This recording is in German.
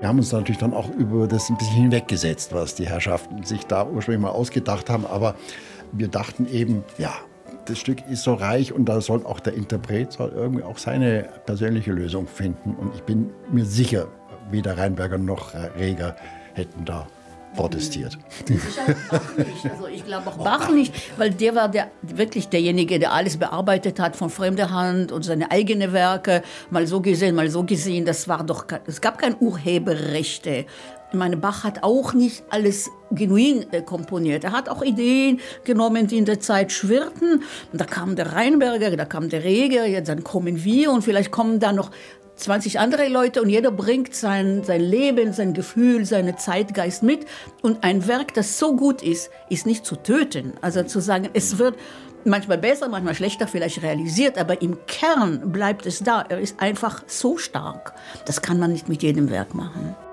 Wir haben uns natürlich dann auch über das ein bisschen hinweggesetzt, was die Herrschaften sich da ursprünglich mal ausgedacht haben. Aber wir dachten eben, ja, das Stück ist so reich und da soll auch der Interpret soll irgendwie auch seine persönliche Lösung finden. Und ich bin mir sicher, weder Rheinberger noch Reger hätten da protestiert. Bach nicht. Also ich glaube auch Bach nicht, weil der war wirklich derjenige, der alles bearbeitet hat von fremder Hand und seine eigenen Werke, mal so gesehen, mal so gesehen. Es gab keine Urheberrechte. Ich meine, Bach hat auch nicht alles genuin komponiert. Er hat auch Ideen genommen, die in der Zeit schwirrten. Und da kam der Rheinberger, da kam der Reger, jetzt dann kommen wir und vielleicht kommen da noch 20 andere Leute und jeder bringt sein Leben, sein Gefühl, seinen Zeitgeist mit. Und ein Werk, das so gut ist nicht zu töten. Also zu sagen, es wird manchmal besser, manchmal schlechter vielleicht realisiert, aber im Kern bleibt es da. Er ist einfach so stark. Das kann man nicht mit jedem Werk machen.